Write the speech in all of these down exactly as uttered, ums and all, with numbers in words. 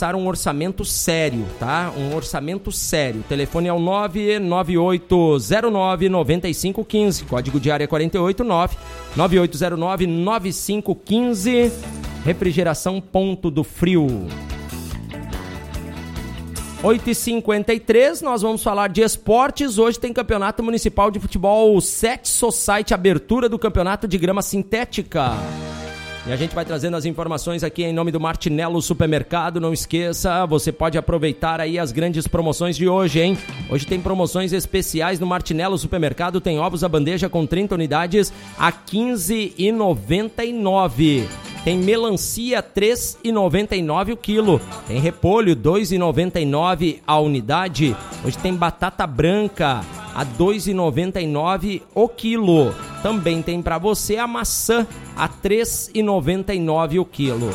passar um orçamento sério, tá? Um orçamento sério. O telefone é o nove nove oito zero nove nove cinco um cinco, código de área quarenta e oito, nove nove oito zero nove nove cinco um cinco. Refrigeração Ponto do Frio. oito e cinquenta e três, nós vamos falar de esportes. Hoje tem Campeonato Municipal de Futebol Set Society, abertura do Campeonato de Grama Sintética. E a gente vai trazendo as informações aqui em nome do Martinello Supermercado. Não esqueça, você pode aproveitar aí as grandes promoções de hoje, hein? Hoje tem promoções especiais no Martinello Supermercado. Tem ovos à bandeja com trinta unidades a quinze reais e noventa e nove centavos. Tem melancia três reais e noventa e nove centavos o quilo. Tem repolho dois reais e noventa e nove centavos a unidade. Hoje tem batata branca a dois reais e noventa e nove centavos o quilo. Também tem para você a maçã a três reais e noventa e nove centavos o quilo.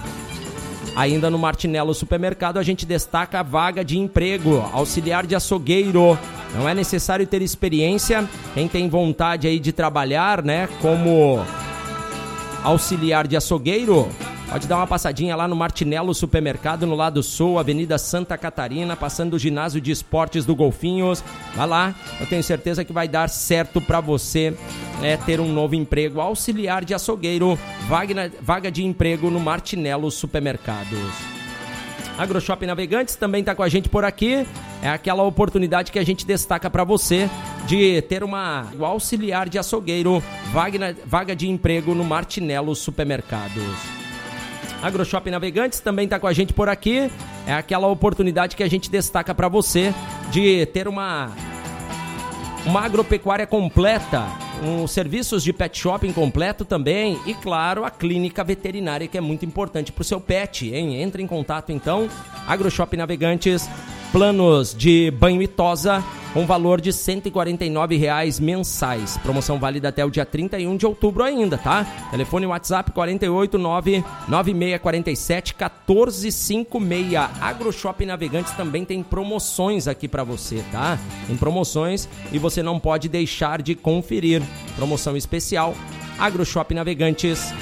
Ainda no Martinello Supermercado a gente destaca a vaga de emprego, auxiliar de açougueiro. Não é necessário ter experiência, quem tem vontade aí de trabalhar, né, como auxiliar de açougueiro, pode dar uma passadinha lá no Martinello Supermercado, no lado sul, Avenida Santa Catarina, passando do ginásio de esportes do Golfinhos. Vai lá, eu tenho certeza que vai dar certo para você é, ter um novo emprego. Auxiliar de açougueiro, vaga, vaga de emprego no Martinello Supermercados. AgroShop Navegantes também está com a gente por aqui. É aquela oportunidade que a gente destaca para você de ter uma o auxiliar de açougueiro, vaga, vaga de emprego no Martinello Supermercados. AgroShop Navegantes também está com a gente por aqui. É aquela oportunidade que a gente destaca para você de ter uma, uma agropecuária completa, um serviços de pet shopping completo também e, claro, a clínica veterinária, que é muito importante para o seu pet, hein? Entre em contato, então, AgroShop Navegantes, planos de banho e tosa com valor de cento e quarenta e nove reais mensais. Promoção válida até o dia trinta e um de outubro ainda, tá? Telefone WhatsApp quatro oito nove nove seis quatro sete um quatro cinco seis. AgroShop Navegantes também tem promoções aqui para você, tá? Tem promoções e você não pode deixar de conferir. Promoção especial AgroShop Navegantes,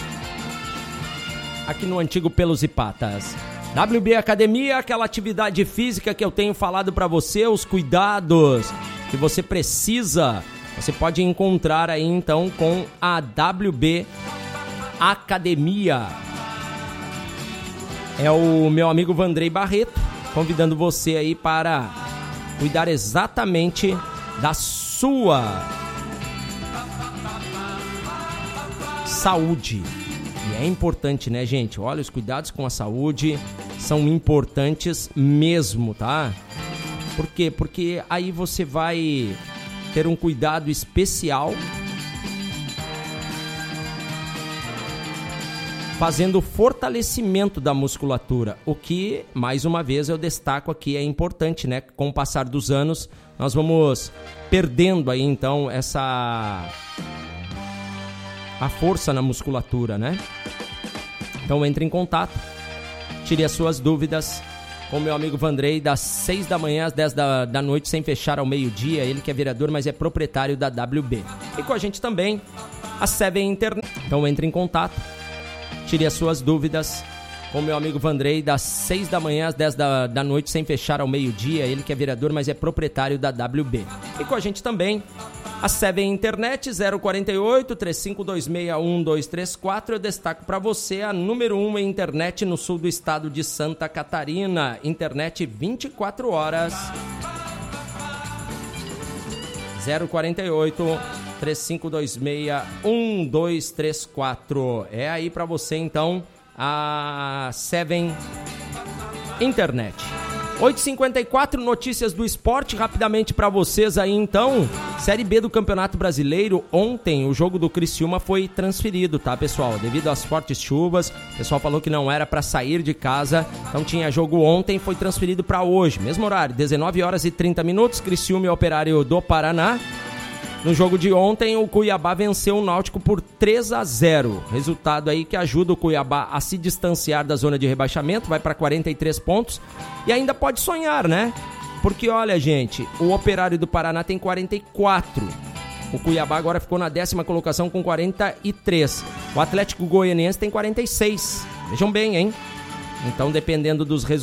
aqui no antigo Pelos e Patas. W B Academia, aquela atividade física que eu tenho falado para você, os cuidados que você precisa, você pode encontrar aí então com a W B Academia. É o meu amigo Vandrei Barreto convidando você aí para cuidar exatamente da sua saúde. E é importante, né, gente? Olha, os cuidados com a saúde são importantes mesmo, tá? Por quê? Porque aí você vai ter um cuidado especial fazendo o fortalecimento da musculatura, o que, mais uma vez, eu destaco aqui, é importante, né? Com o passar dos anos, nós vamos perdendo aí, então, essa... a força na musculatura, né? Então entre em contato, tire as suas dúvidas com o meu amigo Vandrei, das seis da manhã às dez da, da noite, sem fechar ao meio-dia. Ele que é vereador, mas é proprietário da W B. E com a gente também, a Seven Internet. Então entre em contato, tire as suas dúvidas com o meu amigo Vandrei, das seis da manhã às dez da, da noite, sem fechar ao meio-dia. Ele que é vereador, mas é proprietário da W B. E com a gente também, a Seven Internet, zero quarenta e oito, três cinco dois seis, um dois três quatro. Eu destaco para você a número um em internet no sul do estado de Santa Catarina. Internet vinte e quatro horas. zero quarenta e oito, três cinco dois seis, um dois três quatro. É aí para você, então, a Seven Internet. oito e cinquenta e quatro, notícias do esporte rapidamente para vocês aí, então. Série B do Campeonato Brasileiro. Ontem o jogo do Criciúma foi transferido, tá, pessoal? Devido às fortes chuvas, o pessoal falou que não era para sair de casa, então tinha jogo ontem, foi transferido para hoje, mesmo horário, dezenove horas e trinta minutos, Criciúma e Operário do Paraná. No jogo de ontem, o Cuiabá venceu o Náutico por três a zero. Resultado aí que ajuda o Cuiabá a se distanciar da zona de rebaixamento, vai para quarenta e três pontos e ainda pode sonhar, né? Porque olha, gente, o Operário do Paraná tem quarenta e quatro. O Cuiabá agora ficou na décima colocação com quarenta e três. O Atlético Goianiense tem quarenta e seis. Vejam bem, hein? Então, dependendo dos resultados,